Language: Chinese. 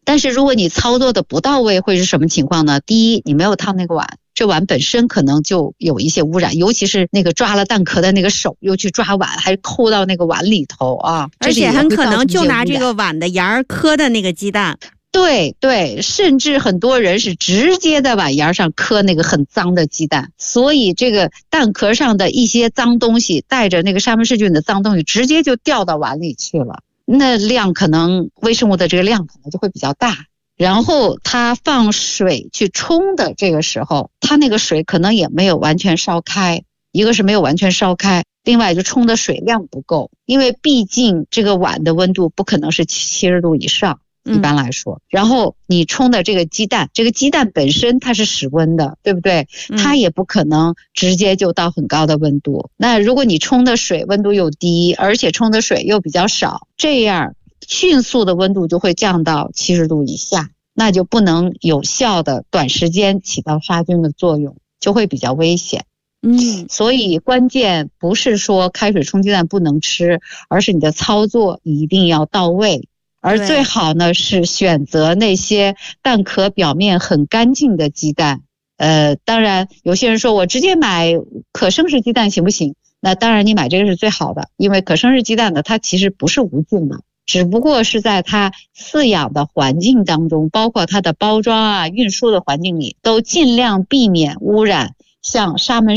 但是如果你操作的不到位，会是什么情况呢？第一，你没有烫那个碗，这碗本身可能就有一些污染，尤其是那个抓了蛋壳的那个手又去抓碗，还扣到那个碗里头啊， 而且很可能就拿这个碗的沿儿磕的那个鸡蛋。 对对，甚至很多人是直接在碗沿上磕那个很脏的鸡蛋，所以这个蛋壳上的一些脏东西带着那个沙门氏菌的脏东西直接就掉到碗里去了，那量可能微生物的这个量可能就会比较大。然后它放水去冲的这个时候，它那个水可能也没有完全烧开，一个是没有完全烧开，另外就冲的水量不够，因为毕竟这个碗的温度不可能是70度以上，一般来说。然后你冲的这个鸡蛋，这个鸡蛋本身它是室温的，对不对？它也不可能直接就到很高的温度。那如果你冲的水温度又低，而且冲的水又比较少，这样迅速的温度就会降到70度以下，那就不能有效的短时间起到杀菌的作用，就会比较危险。所以关键不是说开水冲鸡蛋不能吃，而是你的操作一定要到位。而最好呢是选择那些蛋壳表面很干净的鸡蛋。当然有些人说我直接买可生食鸡蛋行不行？那当然你买这个是最好的，因为可生食鸡蛋呢它其实不是无菌的，只不过是在它饲养的环境当中，包括它的包装啊、运输的环境里，都尽量避免污染像沙门